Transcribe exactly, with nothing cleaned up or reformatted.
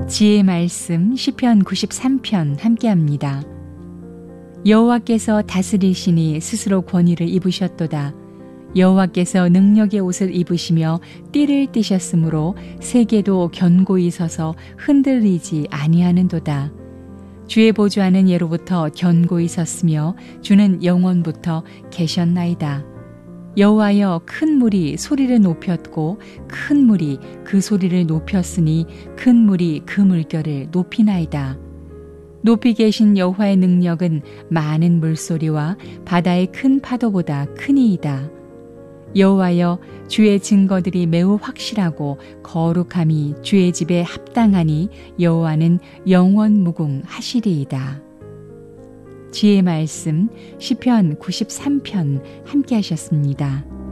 지혜의 말씀 시편 구십삼 편 함께합니다. 여호와께서 다스리시니 스스로 권위를 입으셨도다. 여호와께서 능력의 옷을 입으시며 띠를 띠셨으므로 세계도 견고히 서서 흔들리지 아니하는도다. 주의 보좌는 예로부터 견고히 섰으며 주는 영원부터 계셨나이다. 여호와여, 큰 물이 소리를 높였고 큰 물이 그 소리를 높였으니 큰 물이 그 물결을 높이나이다. 높이 계신 여호와의 능력은 많은 물소리와 바다의 큰 파도보다 크니이다. 여호와여, 주의 증거들이 매우 확실하고 거룩함이 주의 집에 합당하니 여호와는 영원무궁하시리이다. 지혜의 말씀 시편 구십삼 편 함께 하셨습니다.